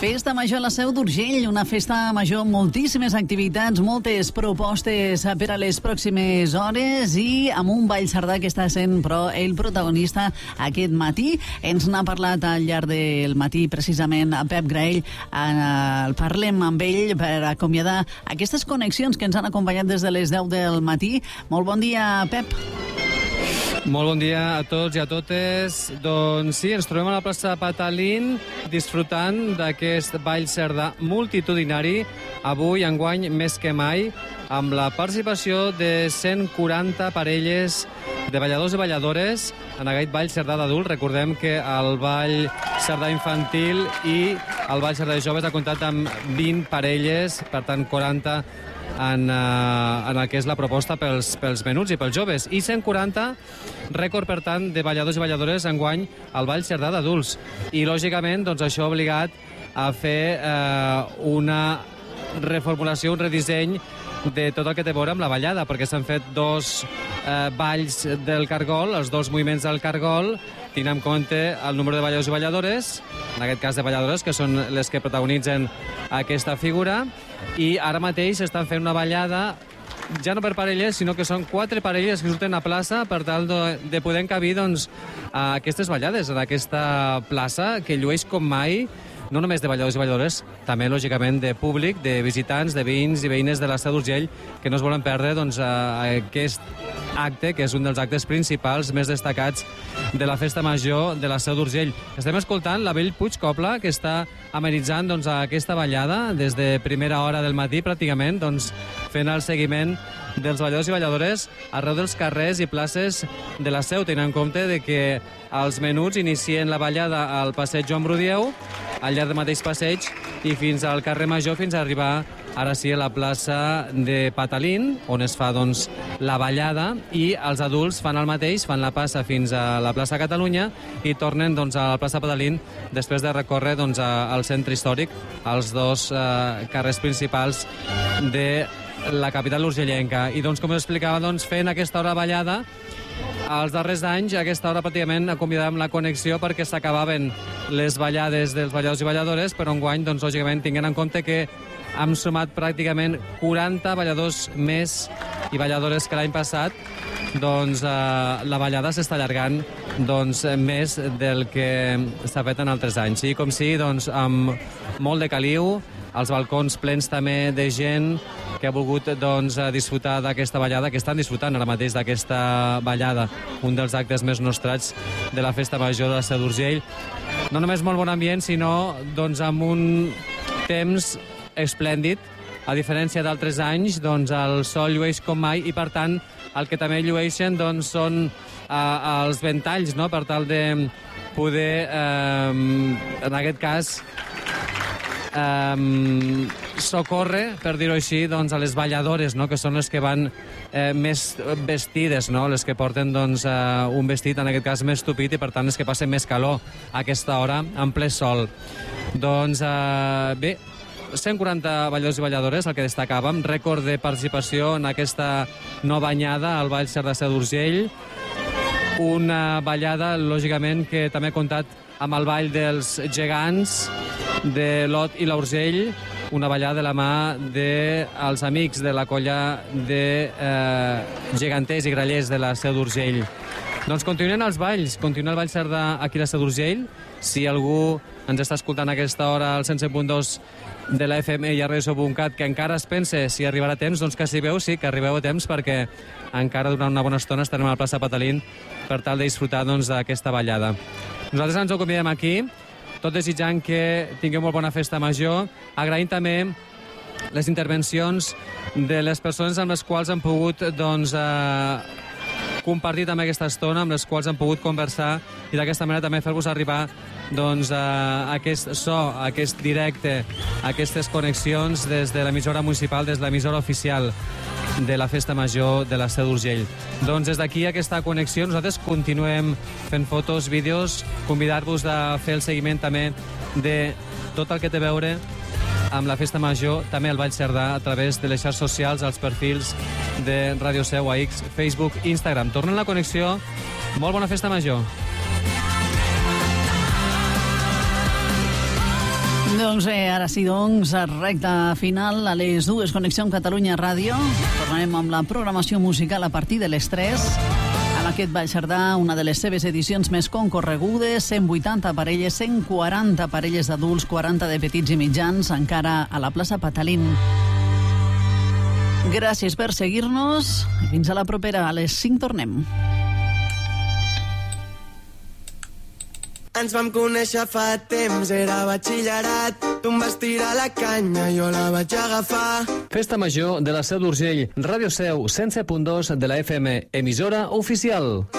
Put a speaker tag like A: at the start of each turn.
A: Festa Major a la Seu d'Urgell, una festa major amb moltíssimes activitats, moltes propostes per a les pròximes hores i amb un ball sardà que està sent però el protagonista aquest matí. Ens n'ha parlat al llarg del matí precisament a Pep Graell. Parlem amb ell per acomiadar aquestes connexions que ens han acompanyat des de les 10 del matí. Molt bon dia, Pep.
B: Molt bon dia a tots i a totes. Doncs sí, ens trobem a la plaça Patalín disfrutant d'aquest ball cerdà multitudinari, avui, enguany, més que mai, amb la participació de 140 parelles de balladors i balladores en aquest ball cerdà d'adult. Recordem que el ball cerdà infantil i el ball cerdà de joves ha comptat amb 20 parelles, per tant 40 en el que és la proposta pels menuts i pels joves, i 140 rècord, per tant, de balladors i balladores enguany al ball cerdà d'adults. I, lògicament, doncs, això ha obligat a fer una reformulació, un redisseny de tot el que té a veure amb la ballada, perquè s'han fet dos balls del cargol, els dos moviments del cargol, tenint en compte el número de balladors i balladores, en aquest cas de balladores, que són les que protagonitzen aquesta figura, i ara mateix estan fent una ballada ja no per parelles, sinó que són 4 parelles que surten a plaça per tal de poder encabir doncs, aquestes ballades en aquesta plaça que llueix com mai, no només de balladors i balladores, també, lògicament, de públic, de visitants, de veïns i veïnes de la Seu d'Urgell, que no es volen perdre doncs, aquest acte, que és un dels actes principals més destacats de la Festa Major de la Seu d'Urgell. Estem escoltant la Bell Puig Cobla, que està amenitzant doncs, aquesta ballada des de primera hora del matí, pràcticament, doncs, fent el seguiment dels balladors i balladores arreu dels carrers i places de la Seu, tenint en compte de que els menuts inicien la ballada al passeig Joan Brudieu, al llarg del mateix passeig, i fins al carrer Major, fins a arribar, ara sí, a la plaça de Patalín, on es fa doncs, la ballada, i els adults fan el mateix, fan la passa fins a la plaça Catalunya i tornen doncs, a la plaça Patalín després de recórrer doncs, al centre històric, als dos carrers principals de la capital urgellenca. I doncs, com us explicava, doncs, fent aquesta hora ballada, els darrers anys, a aquesta hora pràcticament acomiadàvem la connexió perquè s'acabaven les ballades dels balladors i balladores, però enguany, doncs, lògicament, tinguent en compte que hem sumat pràcticament 40 balladors més i balladores que l'any passat, doncs la ballada s'està allargant doncs, més del que s'ha fet en altres anys. I com sí, doncs, amb molt de caliu, els balcons plens també de gent que ha volgut doncs, disfrutar d'aquesta ballada, que estan disfrutant ara mateix d'aquesta ballada, un dels actes més nostrats de la Festa Major de la Seu d'Urgell. No només molt bon ambient, sinó doncs, amb un temps esplèndid. A diferència d'altres anys, doncs, el sol llueix com mai i, per tant, el que també llueixen doncs, són els ventalls, no?, per tal de poder, en aquest cas, socórrer, per dir-ho així, doncs, a les balladores, no?, que són les que van més vestides, no?, les que porten doncs, un vestit, en aquest cas, més tupit, i per tant les que passen més calor a aquesta hora en ple sol. Doncs bé, 140 balladors i balladores, el que destacàvem, rècord de participació en aquesta nova anyada al Ball Cerdà Seu d'Urgell, una ballada, lògicament, que també ha comptat amb el ball dels gegants de l'Ot i l'Urgell, una ballada de la mà dels amics de la colla de geganters i grallers de la Seu d'Urgell. Doncs continuen els balls, continua el Ball Cerdà aquí a la Seu d'Urgell. Si algú ens està escoltant a aquesta hora al 107.2 de la FM i a Radio.cat, que encara es pensa si arribarà a temps, doncs que si veu, sí, que arribeu a temps, perquè encara durant una bona estona estarem a la plaça Patalín per tal de disfrutar doncs, d'aquesta ballada. Nosaltres ens ho convidem aquí, tot desitjant que tingueu molt bona festa major, agraint també les intervencions de les persones amb les quals hem pogut doncs, compartir també aquesta estona, amb les quals hem pogut conversar, i d'aquesta manera també fer-vos arribar doncs, aquest so, aquest directe, aquestes connexions des de l'emissora municipal, des de l'emissora oficial de la Festa Major de la Seu d'Urgell. Doncs des d'aquí aquesta connexió nosaltres continuem fent fotos, vídeos, convidar-vos a fer el seguiment també de tot el que té a veure amb la Festa Major, també el Ball Cerdà, a través de les xarxes socials, als perfils de Ràdio Seu, a X, Facebook, Instagram. Tornen la connexió. Molt bona Festa Major.
A: Doncs ara sí, recta final a les 2, Connexió amb Catalunya Ràdio. Tornarem amb la programació musical a partir de les 3. Amb aquest Vall Cerdà, una de les seves edicions més concorregudes, 180 parelles, 140 parelles d'adults, 40 de petits i mitjans, encara a la plaça Patalín. Gràcies per seguir-nos i fins a la propera. A les 5 tornem.
C: Ens vam conèixer fa temps, era batxillerat. Tu em vas tirar la canya, jo la vaig agafar.
B: Festa Major de la Seu d'Urgell, Ràdio Seu, 107.2 de la FM, emissora oficial.